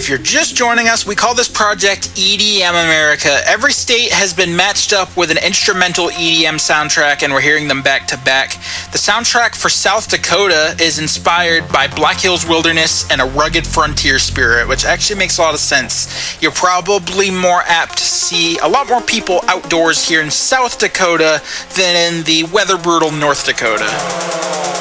If you're just joining us, we call this project EDM America. Every state has been matched up with an instrumental EDM soundtrack, and we're hearing them back to back. The soundtrack for South Dakota is inspired by Black Hills Wilderness and a rugged frontier spirit, which actually makes a lot of sense. You're probably more apt to see a lot more people outdoors here in South Dakota than in the weather brutal North Dakota.